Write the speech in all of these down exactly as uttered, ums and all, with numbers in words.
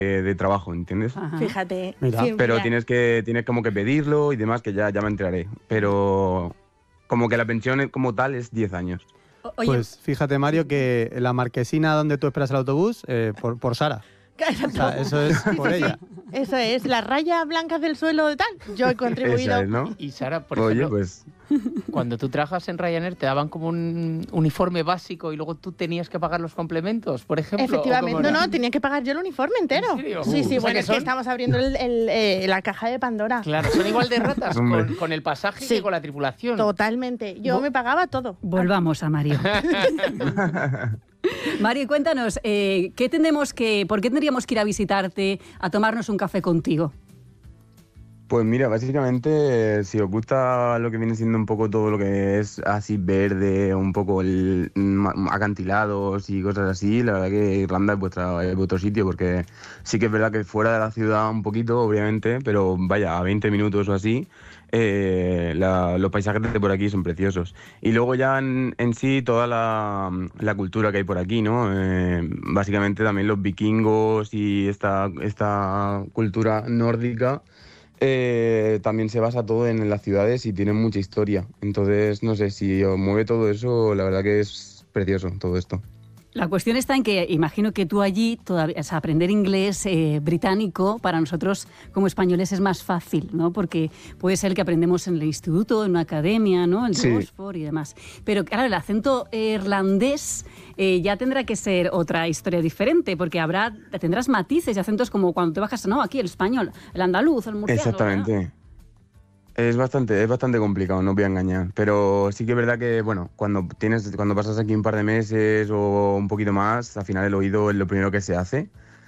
de trabajo, ¿entiendes? Ajá. Fíjate. Mira. Sí, Pero mira. tienes que tienes como que pedirlo y demás, que ya, ya me enteraré. Pero como que la pensión como tal es diez años. O- Oye, Pues fíjate, Mario, que la marquesina donde tú esperas el autobús, eh, por, por Sara. O sea, eso es por Sí, sí, ella. sí. Eso es, las rayas blancas del suelo de tal. Yo he contribuido. Esa es, ¿no? Y Sara, por Oye, ejemplo, pues cuando tú trabajas en Ryanair te daban como un uniforme básico y luego tú tenías que pagar los complementos, por ejemplo. ¿o Efectivamente, cómo no, era? no, tenía que pagar yo el uniforme entero. ¿En serio? Sí, Uh, sí, o sea bueno, que es que son- estamos abriendo el- el, eh, la caja de Pandora. Claro, son igual de ratas Hombre. con, con el pasaje Sí. que con la tripulación. Totalmente. Yo Bo- me pagaba todo. volvamos a Mario. Mario, cuéntanos, eh, ¿qué tendremos que, ¿por qué tendríamos que ir a visitarte, a tomarnos un café contigo? Pues mira, básicamente, si os gusta lo que viene siendo un poco todo lo que es así verde, un poco el, ma- acantilados y cosas así, la verdad que Irlanda es, vuestra, es vuestro sitio, porque sí que es verdad que fuera de la ciudad un poquito, obviamente, pero vaya, a veinte minutos o así, eh, la- los paisajes de por aquí son preciosos. Y luego ya en, en sí toda la, la cultura que hay por aquí, ¿no? Eh, básicamente también los vikingos y esta, esta cultura nórdica. Eh, también se basa todo en las ciudades y tienen mucha historia. Entonces, no sé, si os mueve todo eso, la verdad que es precioso todo esto. La cuestión está en que imagino que tú allí, todavía, o sea, aprender inglés eh, británico para nosotros como españoles es más fácil, ¿no? Porque puede ser que aprendemos en el instituto, en una academia, ¿no? En Sí. Oxford y demás. Pero claro, el acento irlandés eh, ya tendrá que ser otra historia diferente, porque habrá tendrás matices y acentos como cuando te bajas, no, aquí el español, el andaluz, el murciano. Exactamente. ¿verdad? Es bastante, es bastante complicado, no os voy a engañar. Pero sí que es verdad que, bueno, cuando tienes, cuando pasas aquí un par de meses o un poquito más, al final el oído es lo primero que se hace.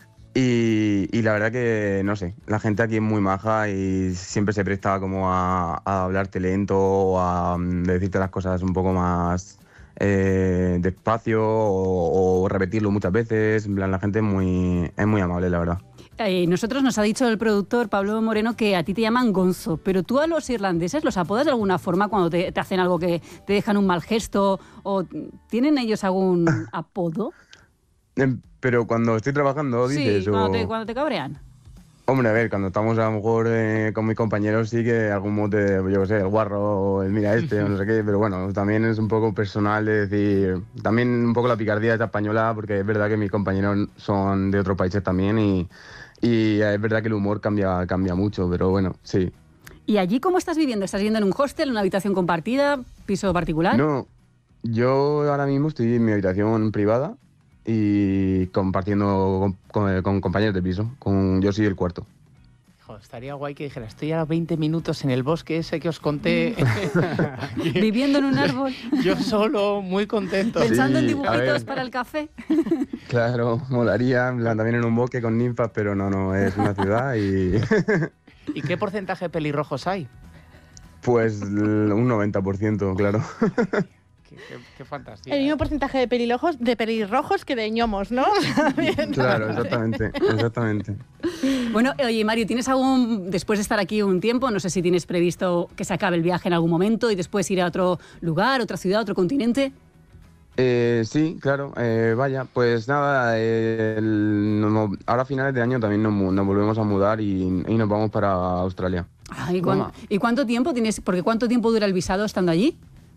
Y, y la verdad que, no sé, la gente aquí es muy maja y siempre se presta como a, a hablarte lento o a mm, decirte las cosas un poco más eh, despacio o, o repetirlo muchas veces. En plan, la gente es muy, es muy amable, la verdad. Eh, nosotros nos ha dicho el productor Pablo Moreno que a ti te llaman Gonzo, pero tú a los irlandeses los apodas de alguna forma cuando te, te hacen algo que te dejan un mal gesto o tienen ellos algún apodo. Em, Pero cuando estoy trabajando, dices, Sí, cuando o... te, cuando te cabrean. Hombre, a ver, cuando estamos a lo mejor eh, con mis compañeros sí que algún mote, yo qué sé, el guarro o el mira este o no sé qué, pero bueno, también es un poco personal de decir, también un poco la picardía esta española, porque es verdad que mis compañeros son de otros países también y, y es verdad que el humor cambia, cambia mucho, pero bueno, sí. ¿Y allí cómo estás viviendo? ¿Estás viviendo en un hostel, en una habitación compartida, piso particular? No, yo ahora mismo estoy en mi habitación privada y compartiendo con, con- con compañeros de piso, con, yo soy el cuarto. Joder, estaría guay que dijera, estoy a veinte minutos en el bosque ese que os conté. Viviendo en un árbol, Yo solo, muy contento. pensando en Sí, a dibujitos ver. para el café. Claro, molaría, en plan, también en un bosque con ninfas, pero no, no, es una ciudad y... ¿Y qué porcentaje de pelirrojos hay? Pues l- un noventa por ciento, claro. Qué, qué- qué fantasía. El mismo porcentaje de pelirrojos, de pelirrojos que de ñomos, ¿no? Claro, exactamente, exactamente. Bueno, oye, Mario, ¿tienes algún, después de estar aquí un tiempo, no sé si tienes previsto que se acabe el viaje en algún momento y después ir a otro lugar, otra ciudad, otro continente? Eh, sí, claro, eh, vaya, pues nada, eh, el- no- ahora a finales de año también nos, mu- nos volvemos a mudar y, y nos vamos para Australia. Ah, ¿y, cuán- ¿Y cuánto tiempo tienes? Porque ¿cuánto tiempo dura el visado estando allí?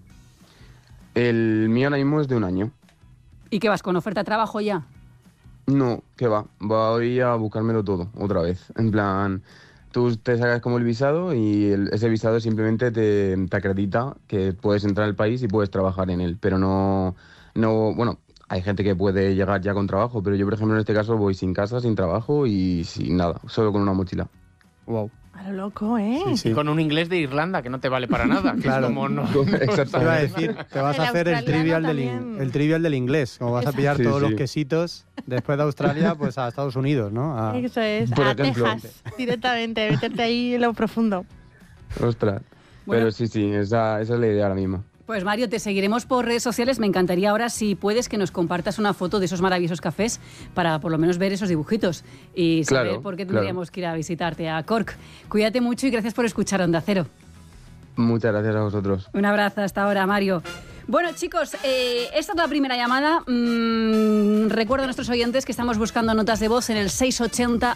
El mío ahora mismo es de un año. ¿Y qué vas, con oferta de trabajo ya? No, ¿qué va? Voy a buscármelo todo, otra vez. En plan, tú te sacas como el visado y el- ese visado simplemente te, te acredita que puedes entrar al país y puedes trabajar en él. Pero no, no, bueno, hay gente que puede llegar ya con trabajo, pero yo, por ejemplo, en este caso voy sin casa, sin trabajo y sin nada, solo con una mochila. Wow. A lo loco, ¿eh? Sí, sí. Y con un inglés de Irlanda que no te vale para nada. que es Claro. como no- Te iba a Exactamente. decir, te vas a El hacer el australiano trivial, del, in- también. el trivial del inglés. Como vas a pillar Sí, todos los sí. quesitos después de Australia, pues a Estados Unidos, ¿no? A- Eso es, Por a ejemplo. Texas, directamente, meterte ahí en lo profundo. Ostras. Bueno. Pero sí, sí, esa, esa es la idea ahora mismo. Pues Mario, te seguiremos por redes sociales. Me encantaría ahora, si puedes, que nos compartas una foto de esos maravillosos cafés para por lo menos ver esos dibujitos y saber Claro, por qué claro. tendríamos que ir a visitarte a Cork. Cuídate mucho y gracias por escuchar Onda Cero. Muchas gracias a vosotros. Un abrazo hasta ahora, Mario. Bueno, chicos, eh, esta es la primera llamada. Mm, recuerdo a nuestros oyentes que estamos buscando notas de voz en el seis ochenta,